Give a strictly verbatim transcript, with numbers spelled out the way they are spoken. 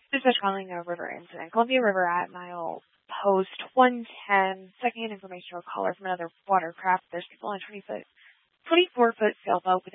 Dispatch calling a river incident. Columbia River at mile post one ten. Second information or caller from another watercraft. There's people on a twenty foot, twenty-four foot sailboat with